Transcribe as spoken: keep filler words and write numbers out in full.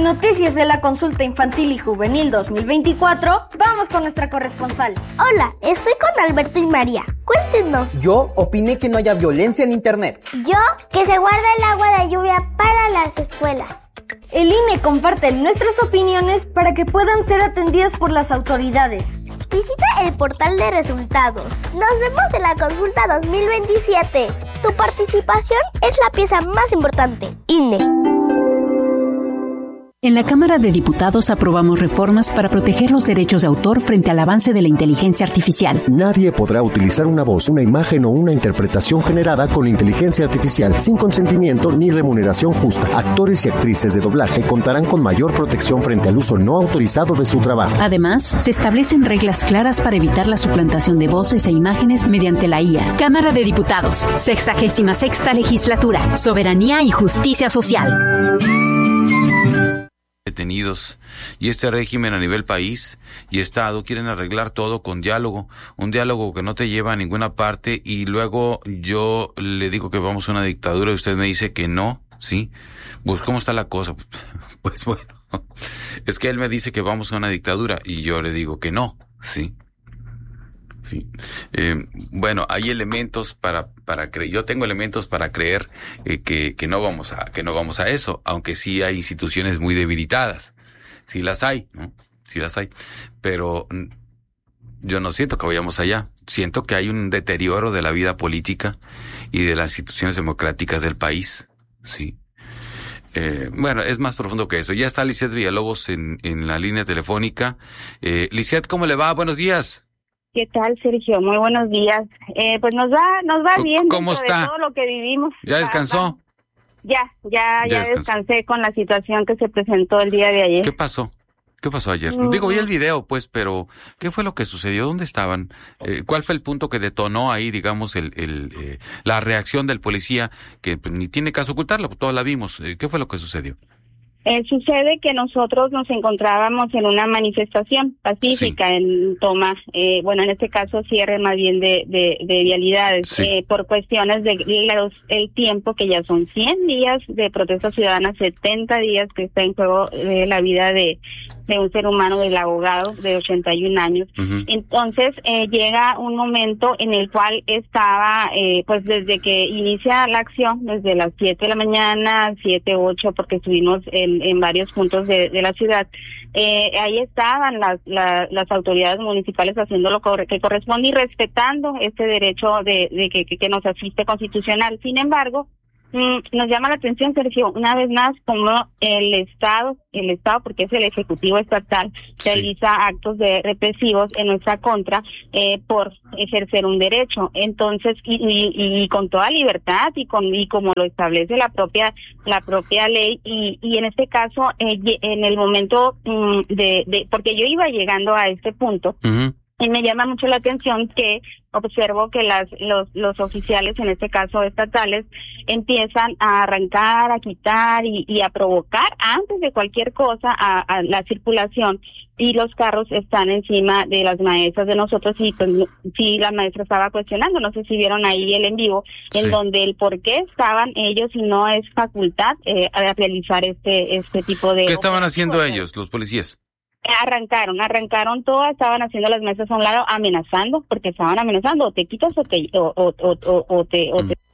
noticias de la consulta infantil y juvenil dos mil veinticuatro, vamos con nuestra corresponsal. Hola, estoy con Alberto y María. Cuéntenos. Yo opiné que no haya violencia en internet. Yo, que se guarde el agua de lluvia para las escuelas. El I N E comparte nuestras opiniones para que puedan ser atendidas por las autoridades. Visita el portal de resultados. Nos vemos en la consulta dos mil veintisiete. Tu participación es la pieza más importante. I N E. En la Cámara de Diputados aprobamos reformas para proteger los derechos de autor frente al avance de la inteligencia artificial. Nadie podrá utilizar una voz, una imagen o una interpretación generada con inteligencia artificial sin consentimiento ni remuneración justa. Actores y actrices de doblaje contarán con mayor protección frente al uso no autorizado de su trabajo. Además, se establecen reglas claras para evitar la suplantación de voces e imágenes mediante la I A. Cámara de Diputados, sexagésima sexta legislatura, soberanía y justicia social. Detenidos y este régimen a nivel país y Estado quieren arreglar todo con diálogo, un diálogo que no te lleva a ninguna parte y luego yo le digo que vamos a una dictadura y usted me dice que no, ¿sí? Pues ¿cómo está la cosa? Pues bueno, es que él me dice que vamos a una dictadura y yo le digo que no, ¿sí? Sí. Eh, bueno, hay elementos para para creer. Yo tengo elementos para creer eh, que que no vamos a que no vamos a eso, aunque sí hay instituciones muy debilitadas. Sí las hay, ¿no? Sí las hay, pero yo no siento que vayamos allá. Siento que hay un deterioro de la vida política y de las instituciones democráticas del país. Sí. Eh, bueno, es más profundo que eso. Ya está Lisette Villalobos en en la línea telefónica. Eh, Lisette, ¿cómo le va? Buenos días. ¿Qué tal, Sergio? Muy buenos días. Eh, pues nos va, nos va bien. ¿Cómo está? De todo lo que vivimos. ¿Ya descansó? Ya, ya, ya, ya descansé con la situación que se presentó el día de ayer. ¿Qué pasó? ¿Qué pasó ayer? Mm. Digo, vi el video, pues, pero ¿qué fue lo que sucedió? ¿Dónde estaban? Eh, ¿Cuál fue el punto que detonó ahí, digamos, el, el, eh, la reacción del policía, que pues, ni tiene caso ocultarla, pues todos la vimos? Eh, ¿Qué fue lo que sucedió? Eh, sucede que nosotros nos encontrábamos en una manifestación pacífica, sí. en toma, eh, bueno, en este caso cierre más bien de, de, de vialidades, sí. eh, por cuestiones de los, el tiempo que ya son cien días de protesta ciudadana, setenta días que está en juego eh, la vida de, de un ser humano, del abogado de ochenta y un años. Uh-huh. Entonces eh, llega un momento en el cual estaba, eh, pues desde que inicia la acción, desde las siete de la mañana, siete, ocho, porque estuvimos en en varios puntos de, de la ciudad, eh, ahí estaban las, la, las autoridades municipales haciendo lo que corresponde y respetando este derecho de, de que, que nos asiste constitucional. Sin embargo, mmm, nos llama la atención, Sergio, una vez más, como el Estado, el Estado, porque es el Ejecutivo Estatal, sí. realiza actos de represivos en nuestra contra eh, por ejercer un derecho. Entonces, y, y, y con toda libertad y con y como lo establece la propia la propia ley y, y en este caso, eh, en el momento mmm, de, de, porque yo iba llegando a este punto, uh-huh. y me llama mucho la atención que observo que las los los oficiales, en este caso estatales, empiezan a arrancar, a quitar y, y a provocar antes de cualquier cosa a, a la circulación, y los carros están encima de las maestras de nosotros y pues sí, la maestra estaba cuestionando, no sé si vieron ahí el en vivo, en sí. donde el por qué estaban ellos y no es facultad eh, a realizar este este tipo de... ¿Qué estaban haciendo ellos, los policías? Arrancaron, arrancaron todo, estaban haciendo las mesas a un lado, amenazando, porque estaban amenazando, o te quitas o te, o, o, o, o, o te, o te